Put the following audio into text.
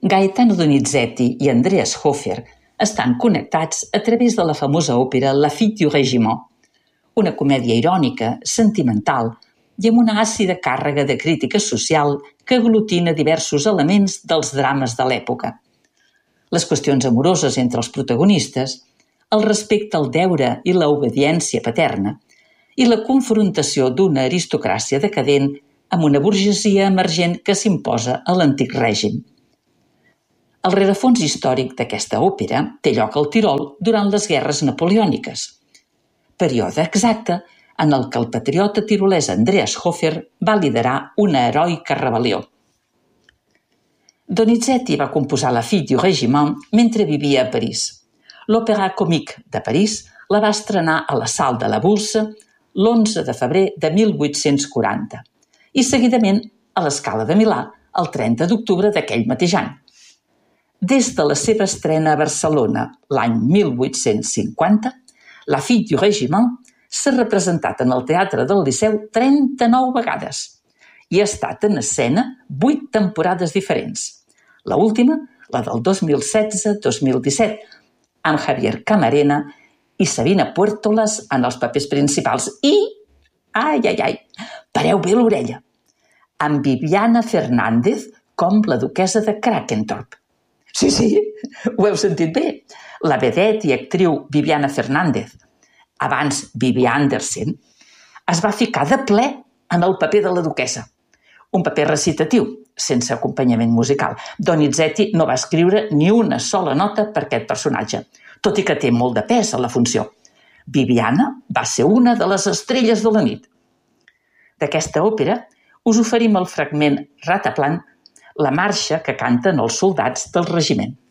Gaetano Donizetti i Andreas Hofer estan connectats a través de la famosa òpera La Fille du Régiment, una comèdia irònica, sentimental i amb una àcida càrrega de crítica social que aglutina diversos elements dels drames de l'època. Les qüestions amoroses entre els protagonistes, el respecte al deure i l'obediència paterna i la confrontació d'una aristocràcia decadent amb una burgesia emergent que s'imposa a l'antic règim. El rerefons històric d'aquesta òpera té lloc al Tirol durant les guerres napoleòniques, període exacte en el que el patriota tirolès Andreas Hofer va liderar una heroica rebel·lió. Donizetti va composar La Fille du Régiment mentre vivia a París. L'Opéra Comique de París la va estrenar a la Salle de la Bourse l'11 de febrer de 1840 i seguidament a la Scala de Milà el 30 d'octubre d'aquell mateix any. Des de la seva estrena a Barcelona l'any 1850, La Fille du Régiment s'ha representat en el Teatre del Liceu 39 vegades i ha estat en escena 8 temporades diferents. La última, la del 2016-2017, amb Javier Camarena i Sabina Puertolas en els papers principals i, pareu bé l'orella, amb Viviana Fernández com la duquessa de Krakentorp. Sí, ho heu sentit bé. La vedette i actriu Viviana Fernández, abans Vivi Andersen, es va ficar de ple en el paper de la duquessa. Un paper recitatiu, sense acompanyament musical. Donizetti no va escriure ni una sola nota per aquest personatge, tot i que té molt de pes a la funció. Viviana va ser una de les estrelles de la nit. D'aquesta òpera us oferim el fragment Rataplan, la marxa que canten els soldats del regiment.